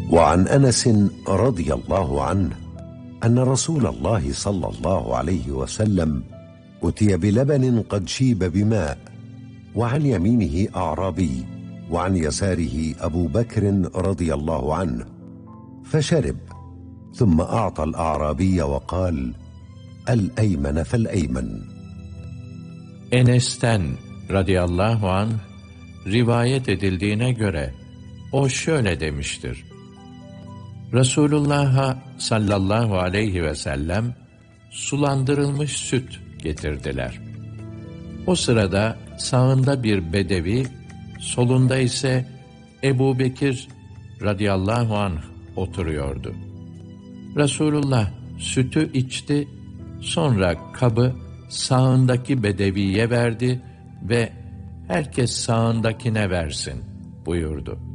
وعن أنس رضي الله عنه أن رسول الله صلى الله عليه وسلم أتي بلبن قد شيب بماء، وعن يمينه أعرابي وعن يساره أبو بكر رضي الله عنه، فشرب، ثم أعطى الأعرابي وقال: الأيمن فالأيمن. Enes'ten radıyallahu anh rivayet edildiğine göre o şöyle demiştir: Resulullah'a sallallahu aleyhi ve sellem sulandırılmış süt getirdiler. O sırada sağında bir bedevi, solunda ise Ebu Bekir radıyallahu anh oturuyordu. Resulullah sütü içti, sonra kabı sağındaki bedeviye verdi ve herkes sağındakine versin buyurdu.